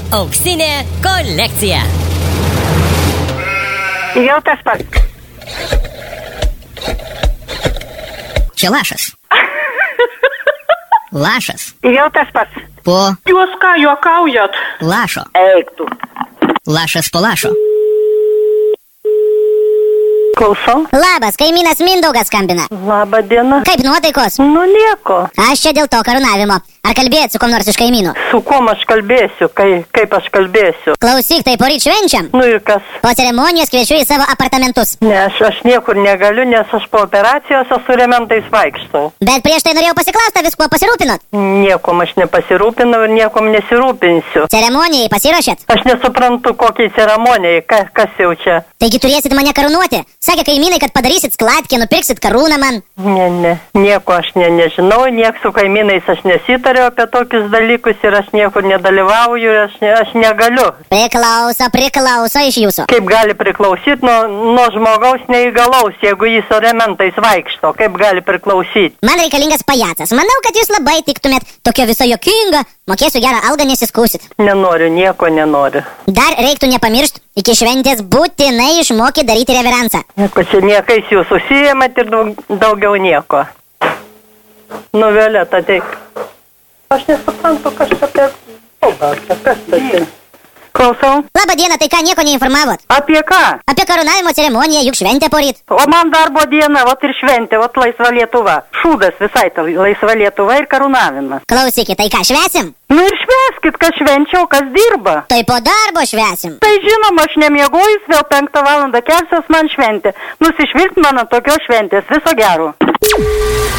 Auksinė kolekcija. Jau tas pats. Čia lašas. Lašas. Jau tas pats. Po Jūs ką juokaujat? lašo. Eik tu. Lašas po lašo. Klausau. Labas, kaimynas Mindaugas skambina. Labą dieną. Kaip nuotaikos? Nu nieko. Aš čia dėl to karūnavimo. Ar kalbėjot su kom nors iš kaimynų? Su kuom aš kalbėsiu, kaip aš kalbėsiu. Klausyk, tai poryt švenčiam. Nu ir kas? Po ceremonijos kviečiu į savo apartamentus. Ne, aš niekur negaliu, nes aš po operacijos su rementais vaikštau. Bet prieš tai norėjau pasiklausti, viskuo pasirūpinot? Niekom aš nepasirūpinau ir niekom nesirūpinsiu. Ceremonijai pasiruošėt? Aš nesuprantu, kokiai ceremonijai, kas jau čia. Taigi turėsit mane karūnuoti. Sakė kaimynai, kad padarysit skladkę, nupirksit karūną man. Ne, nieko aš nežinau, niek su kaimynais aš nesitariu apie tokius dalykus ir aš niekur nedalyvauju ir aš negaliu. Priklauso iš jūsų. Kaip gali priklausyti nuo žmogaus neįgalaus, jeigu jis orientais vaikšto, kaip gali priklausyti? Man reikalingas pajacas. Manau, kad jūs labai tiktumėt. Tokia visa jokinga. Mokėsiu gerą algą, nesiskūsit. Nenoriu, nieko nenoriu. Dar reiktų nepamiršti, iki šventės būtinai išmokyti daryti reveransą. Nieko čia niekais jūs susijemat ir daugiau nieko. Nu, Violeta, ateik. Aš nesuprantu, kas čia apie kalbą, kas tai čia. Klausau. Labą dieną, tai ką nieko neinformavot? Apie ką? Apie karūnavimo ceremoniją, juk šventė poryt. O man darbo diena, vat ir šventė, vat laisva Lietuva. Šūdas visai ta laisva Lietuva ir karūnavimas. Klausykit, tai ką švesim? Nu ir švęskit, kas švenčia, o kas dirba. Tai po darbo švesim. Tai žinoma, aš nemiegojus, vėl 5 valandą kelsiuos man šventė. Nusišvilpt man ant tokios šventės, viso gero.